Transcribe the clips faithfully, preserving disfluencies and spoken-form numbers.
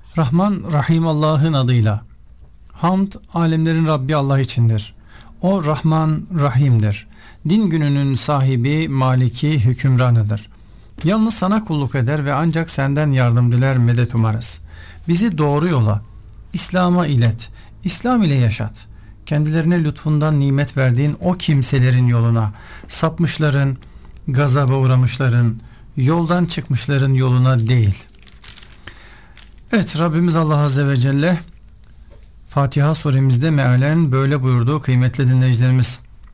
Rahman Rahim Allah'ın adıyla. Hamd alemlerin Rabbi Allah içindir. O Rahman Rahim'dir. Din gününün sahibi, maliki, hükümranıdır. Yalnız sana kulluk eder ve ancak senden yardım diler, medet umarız. Bizi doğru yola, İslam'a ilet, İslam ile yaşat. Kendilerine lütfundan nimet verdiğin o kimselerin yoluna, sapmışların, gazaba uğramışların, yoldan çıkmışların yoluna değil. Evet, Rabbimiz Allah Azze ve Celle Fatiha suremizde mealen böyle buyurdu kıymetli dinleyicilerimiz.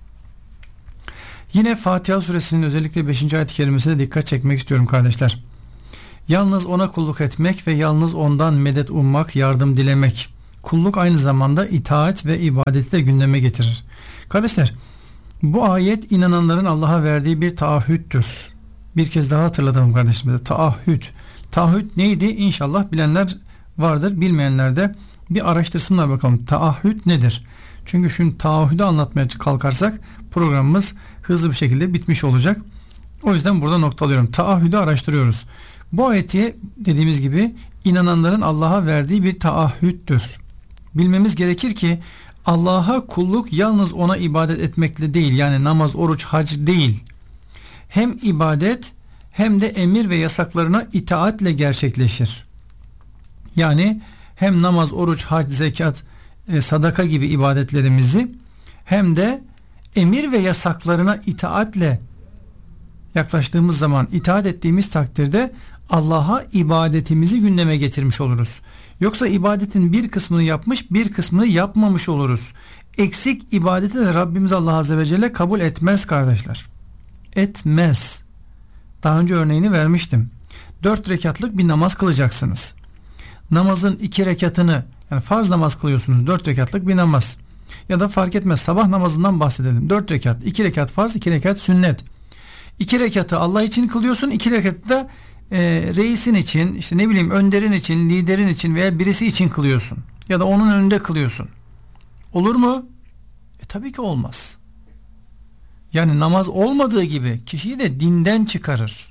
Yine Fatiha suresinin özellikle beşinci ayet-i kerimesine dikkat çekmek istiyorum kardeşler. Yalnız ona kulluk etmek ve yalnız ondan medet ummak, yardım dilemek. Kulluk aynı zamanda itaat ve ibadeti de gündeme getirir. Kardeşler, bu ayet inananların Allah'a verdiği bir taahhüttür. Bir kez daha hatırlatalım kardeşimize. Taahhüt. Taahhüt neydi? İnşallah bilenler vardır. Bilmeyenler de bir araştırsınlar bakalım. Taahhüt nedir? Çünkü şu taahhüdü anlatmaya kalkarsak programımız hızlı bir şekilde bitmiş olacak. O yüzden burada noktalıyorum. Taahhüdü araştırıyoruz. Bu ayeti dediğimiz gibi inananların Allah'a verdiği bir taahhüttür. Bilmemiz gerekir ki Allah'a kulluk yalnız ona ibadet etmekle değil, yani namaz, oruç, hac değil. Hem ibadet hem de emir ve yasaklarına itaatle gerçekleşir. Yani hem namaz, oruç, hac, zekat, sadaka gibi ibadetlerimizi hem de emir ve yasaklarına itaatle yaklaştığımız zaman, itaat ettiğimiz takdirde Allah'a ibadetimizi gündeme getirmiş oluruz. Yoksa ibadetin bir kısmını yapmış, bir kısmını yapmamış oluruz. Eksik ibadeti de Rabbimiz Allah Azze ve Celle kabul etmez kardeşler. Etmez. Daha önce örneğini vermiştim. Dört rekatlık bir namaz kılacaksınız. Namazın iki rekatını, yani farz namaz kılıyorsunuz, dört rekatlık bir namaz. Ya da fark etmez, sabah namazından bahsedelim. Dört rekat, iki rekat farz, iki rekat sünnet. İki rekatı Allah için kılıyorsun, iki rekatı da e, reisin için, işte ne bileyim önderin için, liderin için veya birisi için kılıyorsun. Ya da onun önünde kılıyorsun. Olur mu? E tabii ki olmaz. Yani namaz olmadığı gibi kişiyi de dinden çıkarır.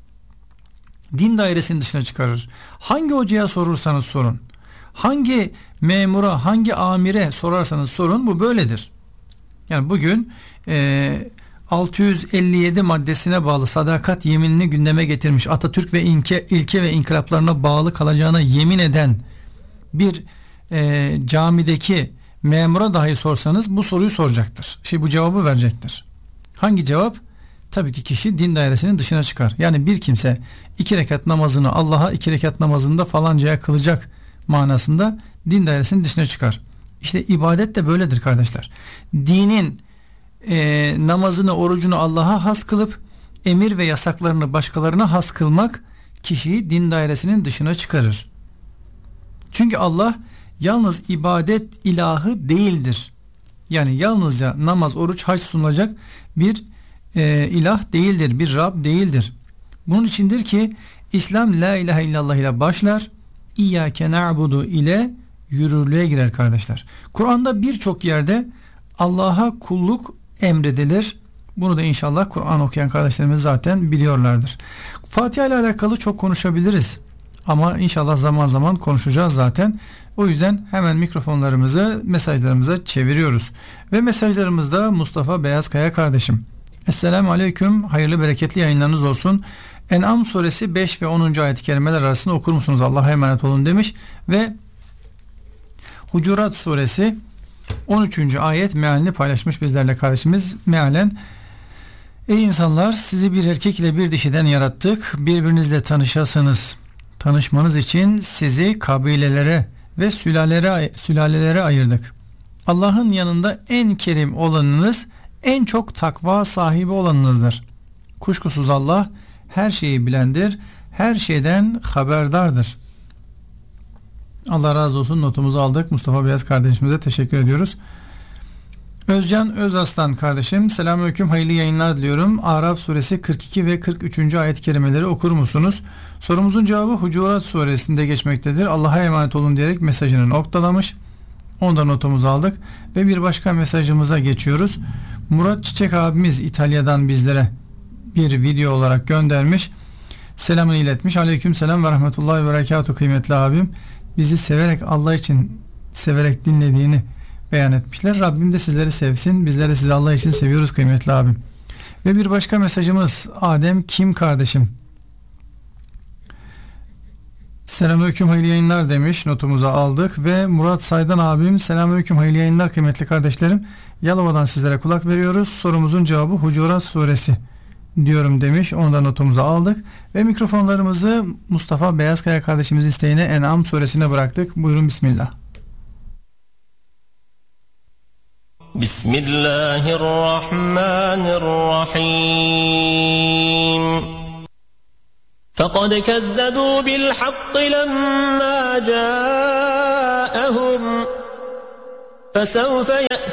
Din dairesinin dışına çıkarır. Hangi hocaya sorursanız sorun, hangi memura, hangi amire sorarsanız sorun, bu böyledir. Yani bugün e, altı yüz elli yedi maddesine bağlı sadakat yeminini gündeme getirmiş, Atatürk ve ilke, ilke ve inkılaplarına bağlı kalacağına yemin eden bir e, camideki memura dahi sorsanız bu soruyu soracaktır. Şey, bu cevabı verecektir. Hangi cevap? Tabii ki kişi din dairesinin dışına çıkar. Yani bir kimse iki rekat namazını Allah'a iki rekat namazında falancaya kılacak manasında din dairesinin dışına çıkar. İşte ibadet de böyledir kardeşler. Dinin e, namazını, orucunu Allah'a has kılıp emir ve yasaklarını başkalarına has kılmak kişiyi din dairesinin dışına çıkarır. Çünkü Allah yalnız ibadet ilahı değildir. Yani yalnızca namaz, oruç, hac sunulacak bir e, ilah değildir, bir Rab değildir. Bunun içindir ki İslam la ilahe illallah ile başlar, İyyâke na'budu ile yürürlüğe girer kardeşler. Kur'an'da birçok yerde Allah'a kulluk emredilir. Bunu da inşallah Kur'an okuyan kardeşlerimiz zaten biliyorlardır. Fatiha ile alakalı çok konuşabiliriz. Ama inşallah zaman zaman konuşacağız zaten. O yüzden hemen mikrofonlarımızı mesajlarımıza çeviriyoruz. Ve mesajlarımızda Mustafa Beyazkaya kardeşim. Esselamu Aleyküm. Hayırlı bereketli yayınlarınız olsun. En'am suresi beş ve onuncu ayet-i kerimeler arasında okur musunuz? Allah'a emanet olun demiş. Ve Hucurat suresi on üçüncü ayet mealini paylaşmış bizlerle kardeşimiz. Mealen: Ey insanlar, sizi bir erkek ile bir dişiden yarattık. Birbirinizle tanışasınız. Tanışmanız için sizi kabilelere ve sülalelere, sülalelere ayırdık. Allah'ın yanında en kerim olanınız, en çok takva sahibi olanınızdır. Kuşkusuz Allah her şeyi bilendir, her şeyden haberdardır. Allah razı olsun, notumuzu aldık. Mustafa Beyaz kardeşimize teşekkür ediyoruz. Özcan Özaslan kardeşim, selamünaleyküm, hayırlı yayınlar diliyorum. Araf suresi kırk iki ve kırk üçüncü ayet-i kerimeleri okur musunuz? Sorumuzun cevabı Hucurat suresinde geçmektedir. Allah'a emanet olun diyerek mesajını noktalamış. Ondan notumuzu aldık ve bir başka mesajımıza geçiyoruz. Murat Çiçek abimiz İtalya'dan bizlere bir video olarak göndermiş. Selamını iletmiş. Aleyküm selam ve rahmetullahi ve berekatuhu kıymetli abim. bizi severek, Allah için severek dinlediğini beyan etmişler. Rabbim de sizleri sevsin. Bizler de sizi Allah için seviyoruz kıymetli abim. Ve bir başka mesajımız Adem Kim kardeşim. Selamünaleyküm, hayırlı yayınlar demiş, notumuza aldık. Ve Murat Saydan abim, selamünaleyküm, hayırlı yayınlar kıymetli kardeşlerim. Yalova'dan sizlere kulak veriyoruz. Sorumuzun cevabı Hucurat suresi diyorum demiş. Onu da notumuza aldık. Ve mikrofonlarımızı Mustafa Beyazkaya kardeşimiz isteğine En'am suresine bıraktık. Buyurun bismillah. Bismillahirrahmanirrahim. فَقَدْ كَذَّبُوا بِالْحَقِّ لَمَّا جَاءَهُمْ فَسَوْفَ